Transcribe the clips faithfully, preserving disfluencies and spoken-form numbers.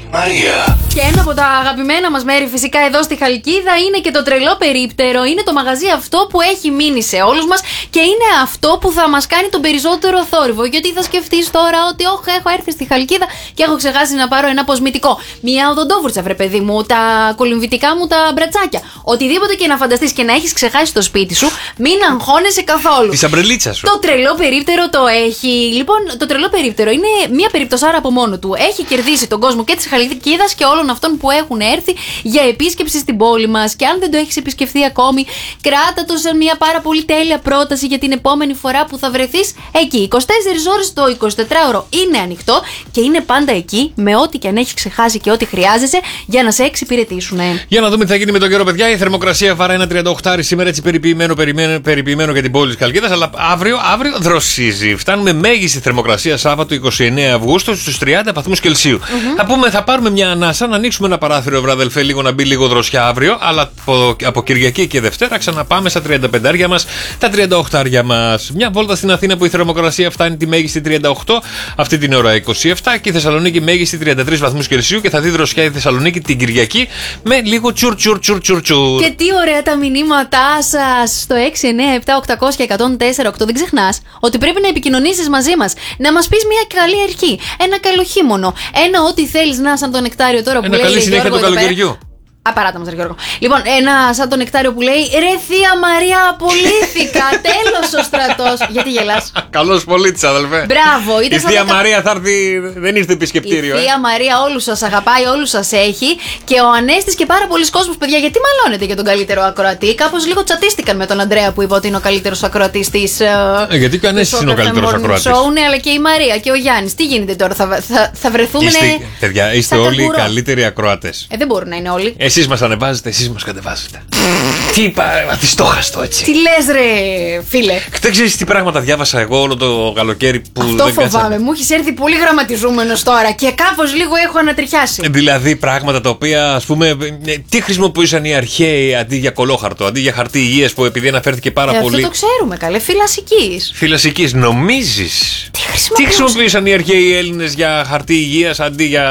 Μαρία. Και ένα από τα αγαπημένα μας μέρη φυσικά εδώ στη Χαλκίδα είναι και το τρελό περίπτερο. Είναι το μαγαζί αυτό που έχει μείνει σε όλους μας και είναι αυτό που θα μας κάνει τον περισσότερο θόρυβο. Γιατί θα σκεφτείς τώρα ότι όχ, έχω έρθει στη Χαλκίδα και έχω ξεχάσει να πάρω ένα αποσμητικό. Μια οδοντόβουρτσα, βρε παιδί μου, τα κολυμβητικά μου τα μπρατσάκια. Οτιδήποτε και να φανταστείς και να έχεις ξεχάσει το σπίτι σου, μην αγχώνεσαι καθόλου. Τη αμπρελίτσα σου. Το τρελό περίπτερο το έχει. Λοιπόν, το τρελό περίπτερο είναι μια περιπτωσάρα από μόνο του. Έχει κερδίσει τον κόσμο και τη Χαλκίδα και όλων αυτών που έχουν έρθει για επίσκεψη στην πόλη μας. Και αν δεν το έχεις επισκεφθεί ακόμη, κράτα το σαν μια πάρα πολύ τέλεια πρόταση για την επόμενη φορά που θα βρεθείς εκεί. είκοσι τέσσερις ώρες το εικοσιτετράωρο είναι ανοιχτό και είναι πάντα εκεί με ό,τι και αν έχει ξεχάσει και ό,τι χρειάζεσαι για να σε εξυπηρετήσουν. Για να δούμε τι θα γίνει με τον καιρό, παιδιά. Η θερμοκρασία βαρά ένα τριάντα οκτώ σήμερα, έτσι περιποιημένο, περιποιημένο, περιποιημένο για την πόλη της Χαλκίδας. Αλλά αύριο, αύριο δροσίζει. Φτάνουμε μέγιστη θερμοκρασία Σάββατο εικοστή ενάτη Αυγούστου στους τριάντα βαθμούς Κελσίου. Mm-hmm. Θα, πούμε, θα πάρουμε μια ανάσα, να ανοίξουμε ένα παράθυρο, βραδελφέ, λίγο να μπει λίγο δροσιά αύριο. Αλλά από, από Κυριακή και Δευτέρα ξαναπάμε στα τριάντα πέντε μας, τα τριάντα οκτώ μας. Μια βόλτα στην Αθήνα που η θερμοκρασία φτάνει τη μέγιστη τριάντα οκτώ, αυτή την ώρα είκοσι επτά, και η Θεσσαλονίκη μέγιστη τριάντα τρεις βαθμούς Κελσίου, και θα δει δροσιά η Θεσσαλονίκη την Κυριακή με λίγο τσουρ τσουρ τσουρ τσουρ τσουρ. Και τι ωραία τα μηνύματά σας στο έξι εννιά επτά οκτακόσια εκατόν τέσσερα οκτώ. Δεν ξεχνάς ότι πρέπει να επικοινωνήσεις μαζί μας, να μας πεις μια καλή αρχή, ένα καλό χείμωνο, ένα ό,τι θέλεις, να σαν το νεκτάριο τώρα που ένα λέει. Καλή συνέχεια του καλοκαιριού. Απαράτα μας, Γιώργο. Λοιπόν, ένα σαν το νεκτάριο που λέει: ρε Θεία Μαρία, απολύθηκα. Τέλος ο στρατός. Γιατί γελάς? Καλός πολίτης, αδελφέ. Μπράβο. Η Θεία δεκα... Μαρία θα έρθει, δεν ήρθε επισκεπτήριο. Η Θεία ε. Μαρία όλους σας αγαπάει, όλους σας έχει. Και ο Ανέστης και πάρα πολλοί κόσμος, παιδιά, γιατί μαλώνετε για τον καλύτερο ακροατή? Κάπως λίγο τσατίστηκαν με τον Αντρέα που είπε ότι είναι ο καλύτερος ακροατής της. Ε, γιατί και ο Ανέστης είναι ο καλύτερος ακροατής. Ναι, αλλά και η Μαρία και ο Γιάννης. Τι γίνεται τώρα, θα, θα, θα βρεθούμε. Είστε, παιδιά, είστε όλοι οι καλύτεροι ακροατές. Ε, δεν μπορούν να είναι όλοι. Εσείς μας ανεβάζετε, εσείς μας κατεβάζετε. Τι είπα, ατιστόχαστο έτσι. Τι λες, ρε φίλε? Δεν ξέρεις τι πράγματα διάβασα εγώ όλο το καλοκαίρι που αυτό δεν φοβάμαι. κάτσαμε. Μου έχεις έρθει πολύ γραμματιζούμενος τώρα και κάπως λίγο έχω ανατριχιάσει. Δηλαδή πράγματα τα οποία, ας πούμε, τι χρησιμοποιούσαν οι αρχαίοι αντί για κολόχαρτο, αντί για χαρτί υγείας που επειδή αναφέρθηκε πάρα ε, πολύ. Αυτό το ξέρουμε, καλέ. Φυλασικής. Φυλασικής, νομίζεις? Τι χρησιμοποιούσαν? Τι χρησιμοποιούσαν οι αρχαίοι Έλληνες για χαρτί υγείας αντί για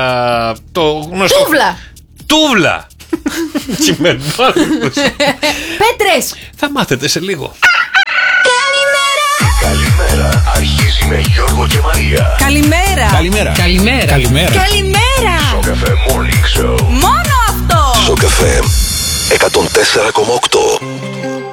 το γνωστό. Τούβλα. Τούβλα. Πέτρες. Θα μάθετε σε λίγο. Καλημέρα. Αρχίζει με Γιώργο και Μαρία. Καλημέρα. Καλημέρα. Καλημέρα. Καλημέρα. Καλημέρα. Σοκαφέ Morning Show. Μόνο αυτό. Σοκαφέ εκατόν τέσσερα κόμμα οκτώ.